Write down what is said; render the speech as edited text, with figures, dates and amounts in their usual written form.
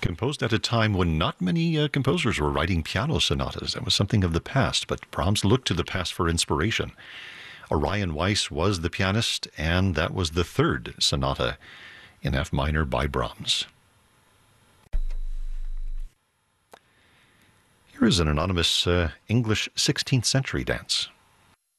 Composed at a time when not many composers were writing piano sonatas. That was something of the past, but Brahms looked to the past for inspiration. Orion Weiss was the pianist, and that was the third sonata in F minor by Brahms. Here is an anonymous English 16th century dance.